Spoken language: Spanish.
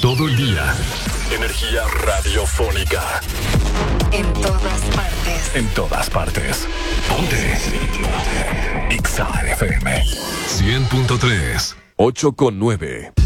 Todo el día. Energía radiofónica. En todas partes. En todas partes. Ponte. Exa FM 100.3. 8:9.